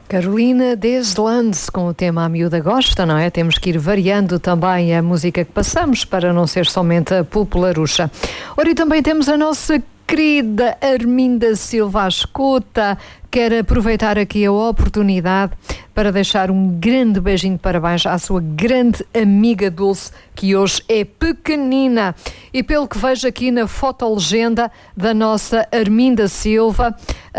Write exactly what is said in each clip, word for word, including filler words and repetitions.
Carolina Deslandes com o tema A Miúda Gosta, não é? Temos que ir variando também a música que passamos para não ser somente a popularucha. Ora, e também temos a nossa querida Arminda Silva à escuta. Quero aproveitar aqui a oportunidade para deixar um grande beijinho de parabéns à sua grande amiga Dulce, que hoje é pequenina. E pelo que vejo aqui na fotolegenda da nossa Arminda Silva,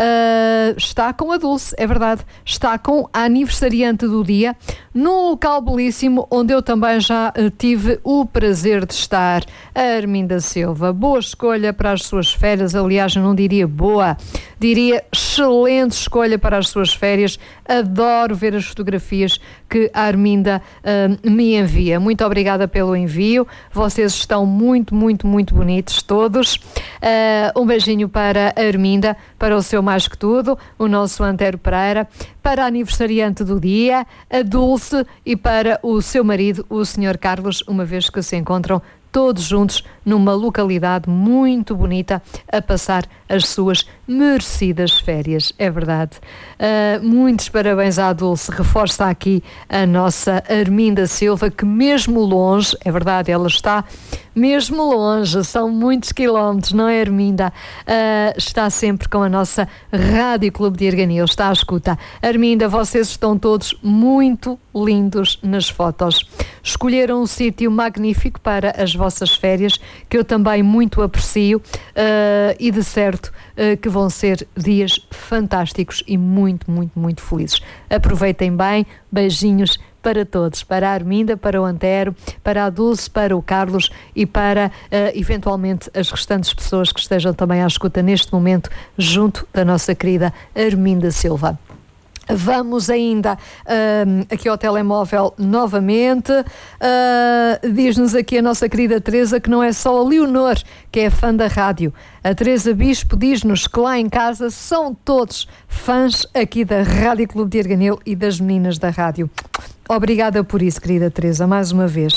uh, está com a Dulce, é verdade, está com a aniversariante do dia, num local belíssimo, onde eu também já uh, tive o prazer de estar. A Arminda Silva, boa escolha para as suas férias, aliás, eu não diria boa, diria excelente escolha para as suas férias. Adoro ver as fotografias que a Arminda uh, me envia. Muito obrigada pelo envio. Vocês estão muito, muito, muito bonitos todos. Uh, um beijinho para a Arminda, para o seu mais que tudo, o nosso Antero Pereira, para a aniversariante do dia, a Dulce, e para o seu marido, o senhor Carlos, uma vez que se encontram todos juntos numa localidade muito bonita a passar as suas merecidas férias, é verdade. Uh, muitos parabéns à Dulce, reforça aqui a nossa Arminda Silva, que mesmo longe, é verdade, ela está mesmo longe, são muitos quilómetros, não é, Arminda? Uh, está sempre com a nossa Rádio Clube de Erganil, está à escuta. Arminda, vocês estão todos muito lindos nas fotos. Escolheram um sítio magnífico para as vossas férias, que eu também muito aprecio, uh, e de certo uh, que vão ser dias fantásticos e muito, muito, muito felizes. Aproveitem bem, beijinhos para todos, para a Arminda, para o Antero, para a Dulce, para o Carlos e para, uh, eventualmente, as restantes pessoas que estejam também à escuta neste momento, junto da nossa querida Arminda Silva. Vamos ainda uh, aqui ao telemóvel novamente. Uh, diz-nos aqui a nossa querida Teresa que não é só a Leonor que é fã da rádio. A Teresa Bispo diz-nos que lá em casa são todos fãs aqui da Rádio Clube de Erganil e das meninas da rádio. Obrigada por isso, querida Teresa, mais uma vez.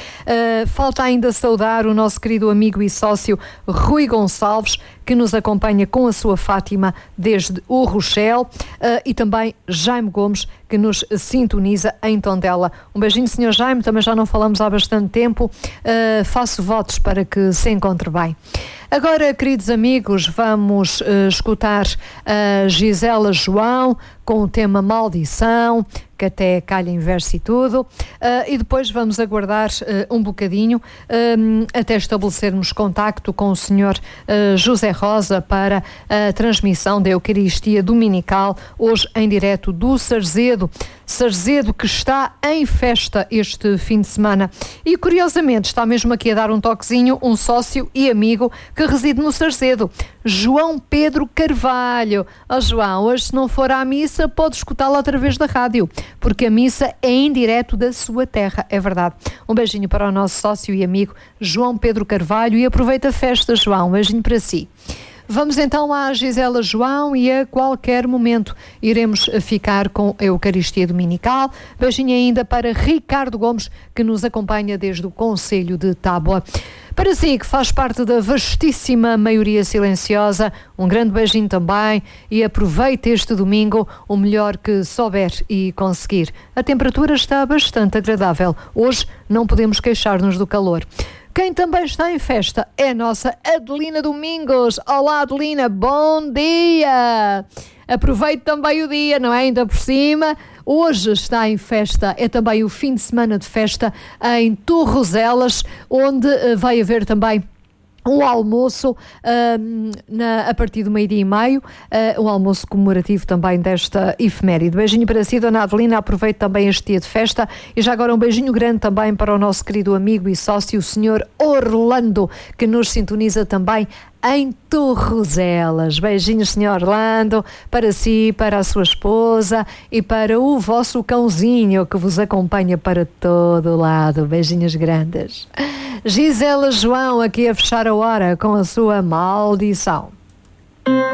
Uh, falta ainda saudar o nosso querido amigo e sócio Rui Gonçalves, que nos acompanha com a sua Fátima desde o Rochelle, uh, e também Jaime Gomes, que nos sintoniza em Tondela. Um beijinho, senhor Jaime, também já não falamos há bastante tempo. Uh, faço votos para que se encontre bem. Agora, queridos amigos, vamos uh, escutar a Gisela João com o tema Maldição, que até calha em verso e tudo, uh, e depois vamos aguardar uh, um bocadinho um, até estabelecermos contacto com o senhor uh, José Rosa para a transmissão da Eucaristia Dominical, hoje em direto do Sarzedo. Sarzedo que está em festa este fim de semana e, curiosamente, está mesmo aqui a dar um toquezinho um sócio e amigo que reside no Sarzedo, João Pedro Carvalho. Ó, João, hoje se não for à missa pode escutá-la através da rádio, porque a missa é em direto da sua terra, é verdade. Um beijinho para o nosso sócio e amigo João Pedro Carvalho e aproveita a festa, João, um beijinho para si. Vamos então à Gisela João e a qualquer momento iremos ficar com a Eucaristia Dominical. Beijinho ainda para Ricardo Gomes, que nos acompanha desde o Concelho de Tábua. Para si, que faz parte da vastíssima maioria silenciosa, um grande beijinho também e aproveite este domingo o melhor que souber e conseguir. A temperatura está bastante agradável. Hoje não podemos queixar-nos do calor. Quem também está em festa é a nossa Adelina Domingos. Olá, Adelina, bom dia! Aproveite também o dia, não é? Ainda por cima, hoje está em festa, é também o fim de semana de festa em Torroselas, onde uh, vai haver também um almoço um, na, a partir do meio-dia e meio, uh, um almoço comemorativo também desta efeméride. Beijinho para si, dona Adelina, aproveite também este dia de festa e já agora um beijinho grande também para o nosso querido amigo e sócio, o senhor Orlando, que nos sintoniza também em Torroselas. Beijinhos, senhor Orlando, para si, para a sua esposa e para o vosso cãozinho que vos acompanha para todo lado. Beijinhos grandes. Gisela João aqui a fechar a hora com a sua Maldição.